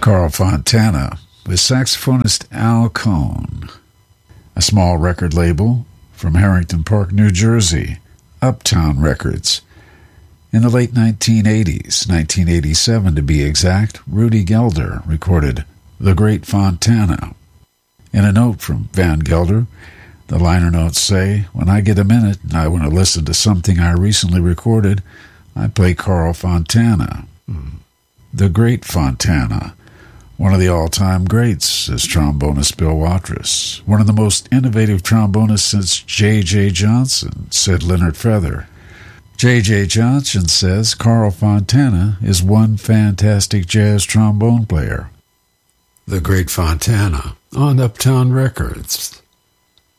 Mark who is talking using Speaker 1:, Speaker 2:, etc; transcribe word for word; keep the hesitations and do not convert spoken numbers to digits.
Speaker 1: Carl Fontana with saxophonist Al Cohn. A small record label from Harrington Park, New Jersey, Uptown Records. In the late nineteen eighties, nineteen eighty-seven to be exact, Rudy Gelder recorded The Great Fontana. In a note from Van Gelder, the liner notes say, "When I get a minute and I want to listen to something I recently recorded, I play Carl Fontana." Hmm. The Great Fontana, one of the all-time greats, says trombonist Bill Watrous. One of the most innovative trombonists since J J. Johnson, said Leonard Feather. J J. Johnson says Carl Fontana is one fantastic jazz trombone player. The Great Fontana on Uptown Records.